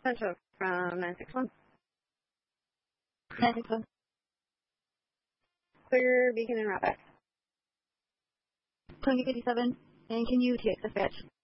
Central from 961. 961. Clear beacon and route back. 2057. And can you TX dispatch?